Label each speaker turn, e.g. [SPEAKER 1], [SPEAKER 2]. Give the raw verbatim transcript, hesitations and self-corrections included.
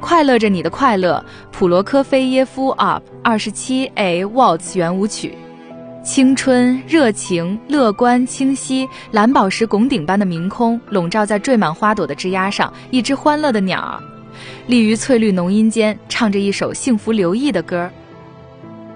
[SPEAKER 1] 快乐着你的快乐，普罗科菲耶夫 Op 二十七 A Waltz 圆舞曲。青春、热情、乐观、清晰，蓝宝石拱顶般的明空笼罩在缀满花朵的枝桠上，一只欢乐的鸟儿立于翠绿浓荫间，唱着一首幸福留意的歌。